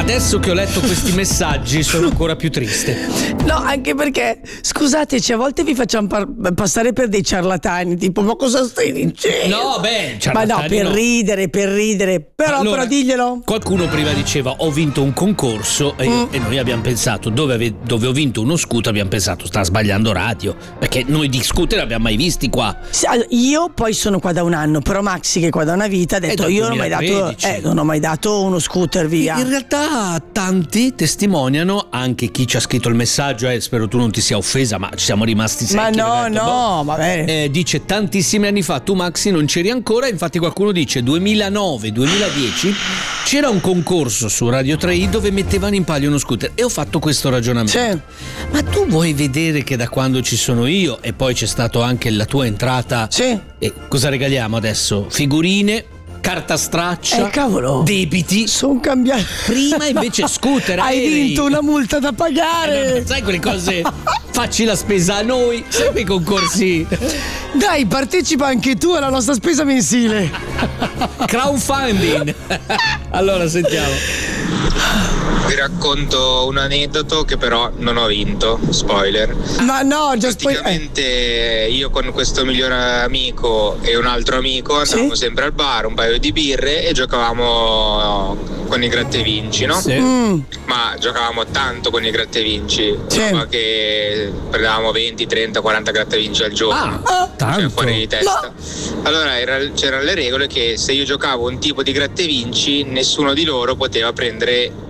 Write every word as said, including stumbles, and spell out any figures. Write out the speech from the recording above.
Adesso che ho letto questi messaggi sono ancora più triste. No, anche perché, scusateci, a volte vi facciamo par- passare per dei ciarlatani, tipo, ma cosa stai dicendo? No, beh, Ma no, per no. ridere, per ridere. Però, Allora, però diglielo. Qualcuno prima diceva ho vinto un concorso e, Mm. e noi abbiamo pensato dove, ave- dove ho vinto uno scooter abbiamo pensato sta sbagliando radio, perché noi di scooter ne abbiamo mai visti qua. Sì, allora, io poi sono qua da un anno, però Maxi che è qua da una vita ha detto dal io non ho mai dato, duemilatredici. eh, non ho mai dato uno scooter via. In realtà tanti testimoniano, anche chi ci ha scritto il messaggio, eh, spero tu non ti sia offesa, ma ci siamo rimasti secchi. Ma no, abbiamo detto, no, boh. vabbè. Eh, dice tantissimi anni fa tu Maxi non c'eri ancora, infatti qualcuno dice duemilanove duemiladieci c'era un concorso su Radio tre i dove mettevano in palio uno scooter e ho fatto questo ragionamento. Sì. Ma tu vuoi vedere che da quando ci sono io e poi c'è stato anche la tua entrata, Sì. e cosa regaliamo adesso? Figurine, carta straccia, Eh, cavolo. debiti. Sono cambiato. Prima invece scooter, Hai aerei. vinto una multa da pagare. Eh, sai quelle cose, facci la spesa a noi, sai quei concorsi Dai, partecipa anche tu alla nostra spesa mensile. crowdfunding. Allora sentiamo. Vi racconto un aneddoto che però non ho vinto, spoiler. Ma no, già poi. Eh. Praticamente io con questo migliore amico e un altro amico andavamo Sì? sempre al bar, un paio di birre e giocavamo con i gratta e vinci, no? Sì. Mm, Ma giocavamo tanto con i gratta e vinci, Sì. roba che prendevamo venti, trenta, quaranta gratta e vinci al giorno. Ah, Cioè, tanto. fuori di testa. Allora era- c'erano le regole che se io giocavo un tipo di gratta e vinci nessuno di loro poteva prendere